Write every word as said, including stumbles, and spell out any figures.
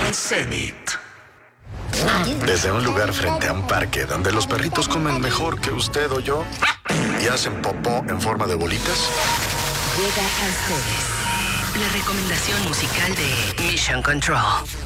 Zenith. Desde un lugar frente a un parque donde los perritos comen mejor que usted o yo y hacen popó en forma de bolitas, llega a ustedes la recomendación musical de Mission Control.